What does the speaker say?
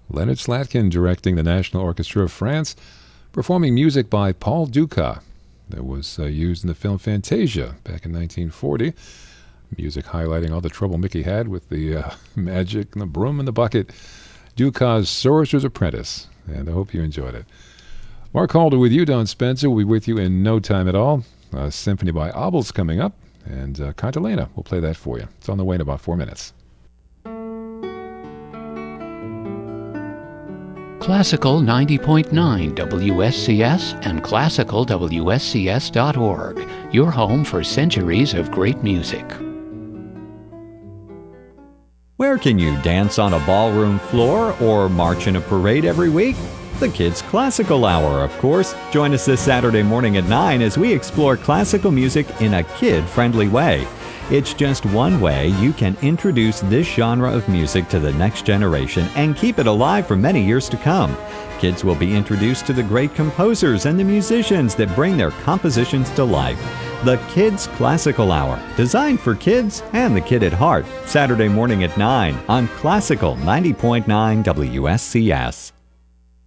Leonard Slatkin directing the National Orchestra of France, performing music by Paul Dukas that was used in the film Fantasia back in 1940. Music highlighting all the trouble Mickey had with the magic and the broom and the bucket. Dukas' Sorcerer's Apprentice, and I hope you enjoyed it. Mark Halder with you, Don Spencer. We'll be with you in no time at all. Symphony by Abel's coming up, and Cantilena. We'll play that for you. It's on the way in about 4 minutes. Classical 90.9 WSCS and classicalwscs.org, your home for centuries of great music. Where can you dance on a ballroom floor or march in a parade every week? The Kids Classical Hour, of course. Join us this Saturday morning at 9 as we explore classical music in a kid-friendly way. It's just one way you can introduce this genre of music to the next generation and keep it alive for many years to come. Kids will be introduced to the great composers and the musicians that bring their compositions to life. The Kids Classical Hour, designed for kids and the kid at heart. Saturday morning at 9 on Classical 90.9 WSCS.